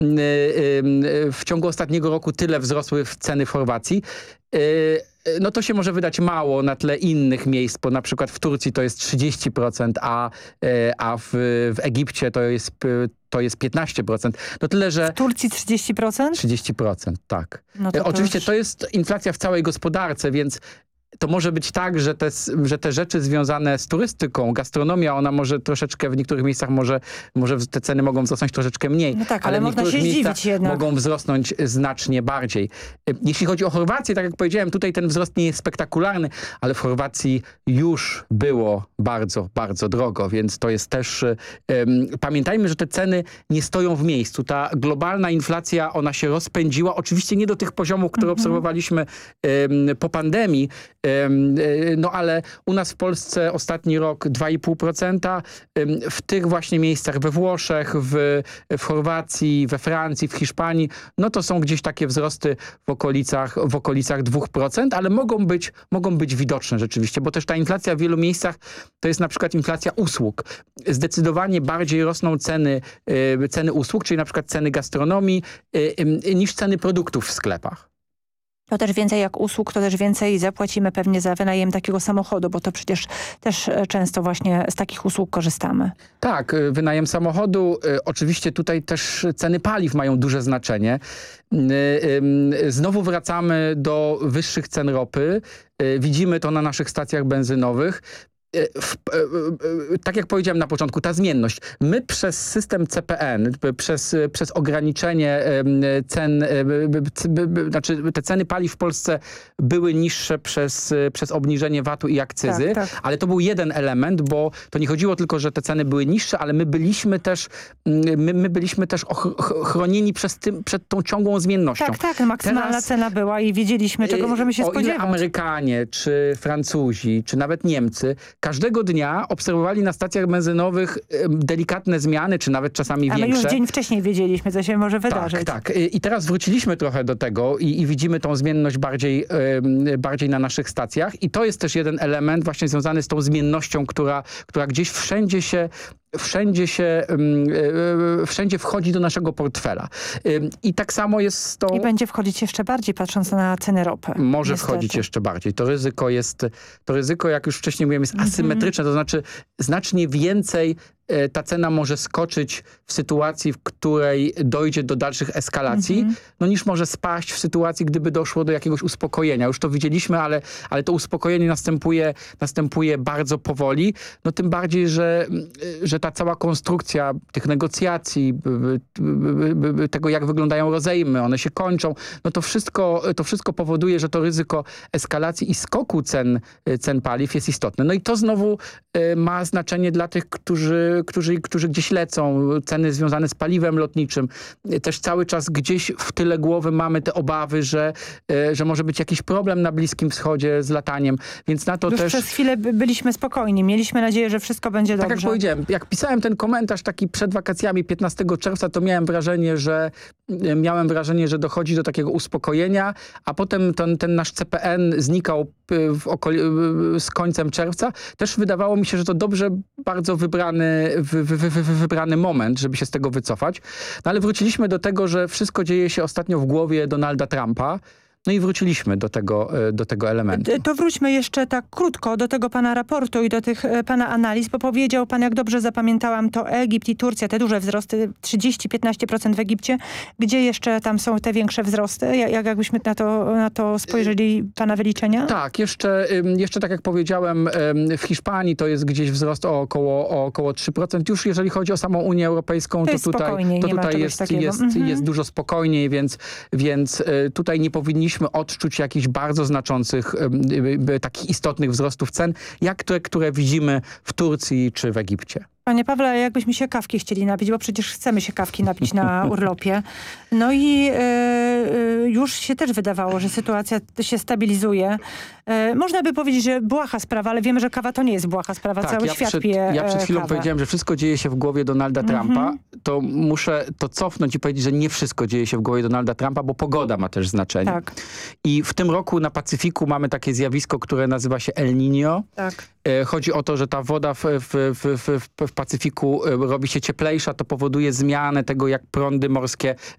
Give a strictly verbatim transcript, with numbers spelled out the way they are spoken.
w ciągu ostatniego roku tyle wzrosły ceny w Chorwacji. No to się może wydać mało na tle innych miejsc, bo na przykład w Turcji to jest trzydzieści procent, a, a w, w Egipcie to jest, to jest piętnaście procent. No tyle, że... W Turcji trzydzieści procent? trzydzieści procent, tak. No to Oczywiście to, już... to jest inflacja w całej gospodarce, więc to może być tak, że te, że te rzeczy związane z turystyką, gastronomia, ona może troszeczkę w niektórych miejscach może, może te ceny mogą wzrosnąć troszeczkę mniej. No tak, ale, ale w można niektórych się miejscach zdziwić jednak. mogą wzrosnąć znacznie bardziej. Jeśli chodzi o Chorwację, tak jak powiedziałem, tutaj ten wzrost nie jest spektakularny, ale w Chorwacji już było bardzo, bardzo drogo, więc to jest też... Um, pamiętajmy, że te ceny nie stoją w miejscu. Ta globalna inflacja, ona się rozpędziła. Oczywiście nie do tych poziomów, które mm-hmm. obserwowaliśmy um, po pandemii, no ale u nas w Polsce ostatni rok dwa i pół procent, w tych właśnie miejscach we Włoszech, w, w Chorwacji, we Francji, w Hiszpanii, no to są gdzieś takie wzrosty w okolicach, w okolicach dwa procent, ale mogą być, mogą być widoczne rzeczywiście, bo też ta inflacja w wielu miejscach to jest na przykład inflacja usług. Zdecydowanie bardziej rosną ceny, ceny usług, czyli na przykład ceny gastronomii, niż ceny produktów w sklepach. To też więcej jak usług, to też więcej zapłacimy pewnie za wynajem takiego samochodu, bo to przecież też często właśnie z takich usług korzystamy. Tak, wynajem samochodu. Oczywiście tutaj też ceny paliw mają duże znaczenie. Znowu wracamy do wyższych cen ropy. Widzimy to na naszych stacjach benzynowych. W, tak jak powiedziałem na początku, ta zmienność. My przez system C P N, przez, przez ograniczenie cen, znaczy te ceny paliw w Polsce były niższe przez, przez obniżenie V A T-u i akcyzy, tak, tak. ale to był jeden element, bo to nie chodziło tylko, że te ceny były niższe, ale my byliśmy też, my, my byliśmy też chronieni przez tym, przed tą ciągłą zmiennością. Tak, tak, maksymalna Teraz, cena była i wiedzieliśmy, czego możemy się o spodziewać. Ile Amerykanie, czy Francuzi, czy nawet Niemcy każdego dnia obserwowali na stacjach benzynowych delikatne zmiany, czy nawet czasami A większe. A my już dzień wcześniej wiedzieliśmy, co się może wydarzyć. Tak, tak. I teraz wróciliśmy trochę do tego i, i widzimy tą zmienność bardziej, yy, bardziej na naszych stacjach. I to jest też jeden element właśnie związany z tą zmiennością, która, która gdzieś wszędzie się wszędzie się, yy, wszędzie wchodzi do naszego portfela. Yy, I tak samo jest z tą... I będzie wchodzić jeszcze bardziej, patrząc na ceny ropy. Może niestety. wchodzić jeszcze bardziej. To ryzyko jest, to ryzyko, jak już wcześniej mówiłem, jest asymetryczne, mm-hmm. to znaczy znacznie więcej ta cena może skoczyć w sytuacji, w której dojdzie do dalszych eskalacji, mm-hmm. no niż może spaść w sytuacji, gdyby doszło do jakiegoś uspokojenia. Już to widzieliśmy, ale, ale to uspokojenie następuje, następuje bardzo powoli. No tym bardziej, że, że ta cała konstrukcja tych negocjacji, tego jak wyglądają rozejmy, one się kończą, no to wszystko, to wszystko powoduje, że to ryzyko eskalacji i skoku cen, cen paliw jest istotne. No i to znowu ma znaczenie dla tych, którzy Którzy, którzy gdzieś lecą, ceny związane z paliwem lotniczym. Też cały czas gdzieś w tyle głowy mamy te obawy, że, że może być jakiś problem na Bliskim Wschodzie z lataniem, więc na to Już też... przez chwilę byliśmy spokojni, mieliśmy nadzieję, że wszystko będzie dobrze. Tak jak powiedziałem, jak pisałem ten komentarz taki przed wakacjami piętnastego czerwca, to miałem wrażenie, że miałem wrażenie, że dochodzi do takiego uspokojenia, a potem ten, ten nasz C P N znikał w okoli, z końcem czerwca. Też wydawało mi się, że to dobrze bardzo wybrany Wy, wy, wy, wybrany moment, żeby się z tego wycofać. No ale wróciliśmy do tego, że wszystko dzieje się ostatnio w głowie Donalda Trumpa. No i wróciliśmy do tego, do tego elementu. To wróćmy jeszcze tak krótko do tego pana raportu i do tych pana analiz, bo powiedział pan, jak dobrze zapamiętałam, to Egipt i Turcja, te duże wzrosty, trzydzieści do piętnastu procent w Egipcie. Gdzie jeszcze tam są te większe wzrosty? Jak, jakbyśmy na to, na to spojrzeli, pana wyliczenia? Tak, jeszcze, jeszcze tak jak powiedziałem, w Hiszpanii to jest gdzieś wzrost o około, o około trzy procent. Już jeżeli chodzi o samą Unię Europejską, to, to tutaj, to tutaj jest, jest, mhm. jest dużo spokojniej, więc, więc tutaj nie powinniśmy odczuć jakichś bardzo znaczących, takich istotnych wzrostów cen, jak te, które widzimy w Turcji czy w Egipcie. Panie Pawle, jakbyśmy się kawki chcieli napić, bo przecież chcemy się kawki napić na urlopie. No i e, e, już się też wydawało, że sytuacja się stabilizuje. E, można by powiedzieć, że błaha sprawa, ale wiemy, że kawa to nie jest błaha sprawa. Tak, Cały ja świat przed, pije Ja przed chwilą kawę. powiedziałem, że wszystko dzieje się w głowie Donalda Trumpa. Mm-hmm. To muszę to cofnąć i powiedzieć, że nie wszystko dzieje się w głowie Donalda Trumpa, bo pogoda ma też znaczenie. Tak. I w tym roku na Pacyfiku mamy takie zjawisko, które nazywa się El Niño. Tak. E, chodzi o to, że ta woda w, w, w, w, w w Pacyfiku robi się cieplejsza, to powoduje zmianę tego, jak prądy morskie